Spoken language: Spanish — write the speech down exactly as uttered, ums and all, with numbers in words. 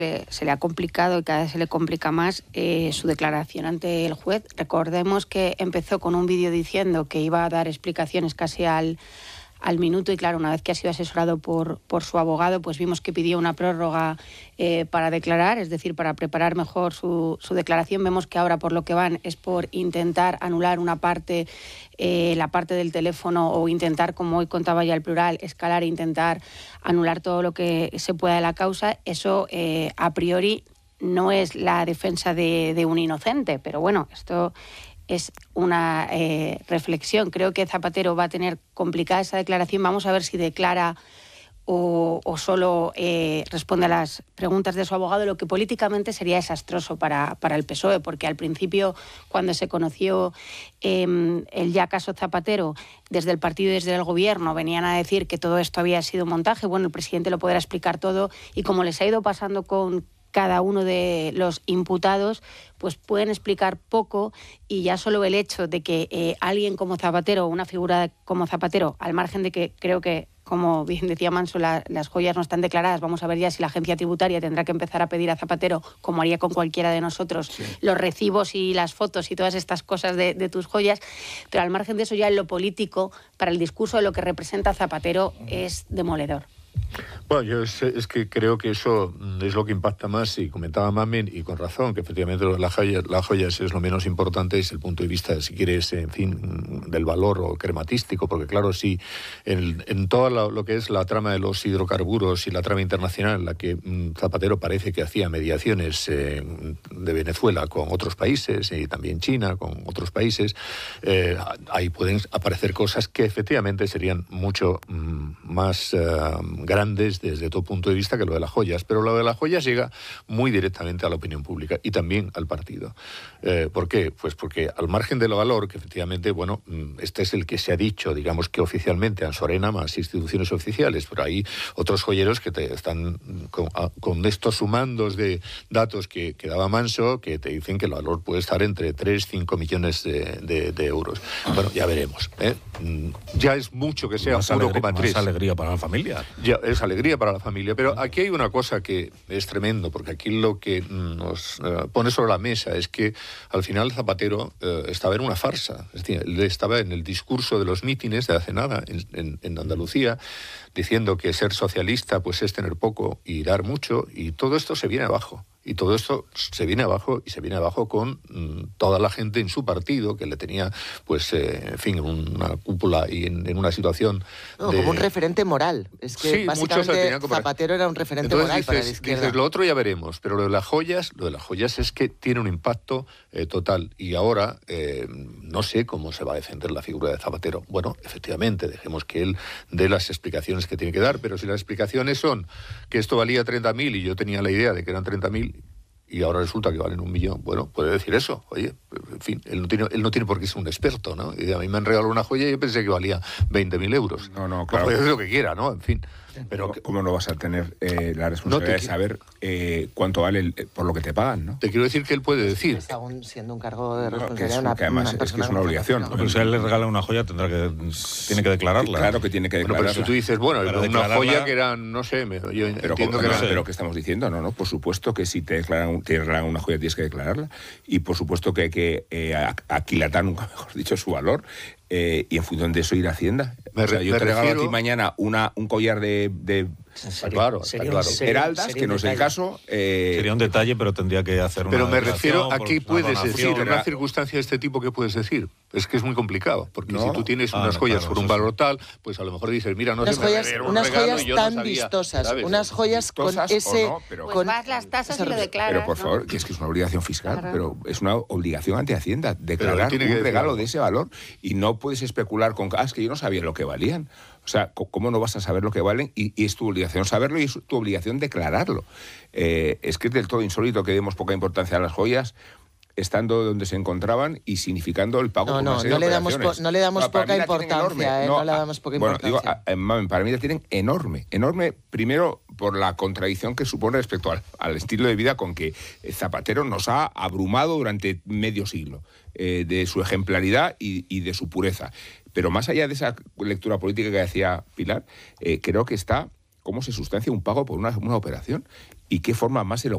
se le ha complicado y cada vez se le complica más eh, su declaración ante el juez. Recordemos que empezó con un vídeo diciendo que iba a dar explicaciones casi al, al minuto y claro, una vez que ha sido asesorado por, por su abogado, pues vimos que pidió una prórroga eh, para declarar, es decir, para preparar mejor su, su declaración. Vemos que ahora por lo que van es por intentar anular una parte, eh, la parte del teléfono o intentar, como hoy contaba ya el plural, escalar e intentar anular todo lo que se pueda de la causa. Eso eh, a priori no es la defensa de, de un inocente, pero bueno, esto es una eh, reflexión. Creo que Zapatero va a tener complicada esa declaración. Vamos a ver si declara o, o solo eh, responde a las preguntas de su abogado, lo que políticamente sería desastroso para, para el P S O E, porque al principio, cuando se conoció eh, el ya caso Zapatero, desde el partido y desde el gobierno venían a decir que todo esto había sido un montaje. Bueno, el presidente lo podrá explicar todo y como les ha ido pasando con cada uno de los imputados, pues pueden explicar poco y ya solo el hecho de que eh, alguien como Zapatero, una figura como Zapatero, al margen de que creo que, como bien decía Manso, la, las joyas no están declaradas, vamos a ver ya si la agencia tributaria tendrá que empezar a pedir a Zapatero, como haría con cualquiera de nosotros, sí, los recibos y las fotos y todas estas cosas de, de tus joyas, pero al margen de eso ya en lo político, para el discurso de lo que representa Zapatero es demoledor. Bueno, yo es, es que creo que eso es lo que impacta más, y comentaba Mamen, y con razón, que efectivamente las joyas, las joyas es lo menos importante desde el punto de vista, si quieres, en fin, del valor o crematístico, porque claro, sí, en, en todo lo, lo que es la trama de los hidrocarburos y la trama internacional en la que mm, Zapatero parece que hacía mediaciones eh, de Venezuela con otros países y también China con otros países, eh, ahí pueden aparecer cosas que efectivamente serían mucho mm, más Uh, grandes desde todo punto de vista que lo de las joyas, pero lo de las joyas llega muy directamente a la opinión pública y también al partido. Eh, ¿Por qué? Pues porque al margen del valor, que efectivamente, bueno, este es el que se ha dicho, digamos que oficialmente, Ansorena más instituciones oficiales, pero hay otros joyeros que te están con, con estos sumandos de datos que, que daba Manso, que te dicen que el valor puede estar entre tres y cinco millones de, de, de euros. Bueno, ya veremos. ¿eh? Ya es mucho que sea uno coma tres. Más alegría para la familia. Ya, es alegría para la familia, pero aquí hay una cosa que es tremendo, porque aquí lo que nos uh, pone sobre la mesa es que al final Zapatero uh, estaba en una farsa. Es decir, él estaba en el discurso de los mítines de hace nada en, en, en Andalucía, diciendo que ser socialista pues es tener poco y dar mucho, y todo esto se viene abajo. Y todo esto se viene abajo, y se viene abajo con mmm, toda la gente en su partido, que le tenía, pues, eh, en fin, una cúpula y en, en una situación no, de... como un referente moral. Es que sí, básicamente como... Zapatero era un referente Entonces, moral dices, para la izquierda. Dices, lo otro ya veremos, pero lo de las joyas, lo de las joyas es que tiene un impacto eh, total. Y ahora, eh, no sé cómo se va a defender la figura de Zapatero. Bueno, efectivamente, dejemos que él dé las explicaciones que tiene que dar, pero si las explicaciones son que esto valía treinta mil y yo tenía la idea de que eran treinta mil, y ahora resulta que valen un millón, bueno, puede decir eso. Oye, en fin, él no tiene, él no tiene por qué ser un experto, ¿no? Y a mí me han regalado una joya y yo pensé que valía veinte mil euros. No, no, claro. Pues puede decir lo que quiera, ¿no? En fin. Pero ¿cómo no vas a tener eh, la responsabilidad no de saber eh, cuánto vale el, por lo que te pagan, ¿no? Te quiero decir que él puede decir. Es aún siendo un cargo de responsabilidad. No, que, es, una, que además una es que es una obligación. No, pero si a él le regala una joya, tendrá que tiene que declararla. Claro que tiene que declararla. Bueno, pero si tú dices, bueno, Para una declararla... joya que eran, no sé, me, yo pero entiendo como, que no, eran... pero ¿qué estamos diciendo? No, no, por supuesto que si te declaran, te declaran una joya tienes que declararla. Y por supuesto que hay que eh, aquilatar, nunca mejor dicho, su valor. Eh, y en función de eso ir a Hacienda. Me, o sea, yo me te regalo refiero... a ti mañana una, un collar de... de Sería, claro, sería, claro. Esmeraldas, que no es el caso. Eh, sería un detalle, pero tendría que hacer una. Pero me refiero a qué puedes donación, decir, en era... una circunstancia de este tipo, ¿qué puedes decir? Es que es muy complicado, porque no. si tú tienes ah, unas no, joyas claro, por un sí, valor sí. tal, pues a lo mejor dices, mira, no unas sé, joyas, me un unas regalo joyas y yo tan no sabía, vistosas, ¿sabes? unas joyas con ese... No, pero... Pues con... vas las tasas y lo declaras, Pero por ¿no? favor, que es que es una obligación fiscal, Claro. pero es una obligación ante Hacienda declarar un regalo de ese valor, y no puedes especular con, ah, es que yo no sabía lo que valían. O sea, ¿cómo no vas a saber lo que valen? Y, y es tu obligación saberlo y es tu obligación declararlo. Eh, es que es del todo insólito que demos poca importancia a las joyas, estando donde se encontraban y significando el pago no, por no, una serie no de le damos operaciones. po- no le damos no, poca importancia, eh, no, no le damos poca bueno, importancia. Digo, a, a, para mí la tienen enorme, enorme, primero por la contradicción que supone respecto al, al estilo de vida con que Zapatero nos ha abrumado durante medio siglo, eh, de su ejemplaridad y, y de su pureza. Pero más allá de esa lectura política que decía Pilar, eh, creo que está cómo se sustancia un pago por una, una operación y qué forma más elocuente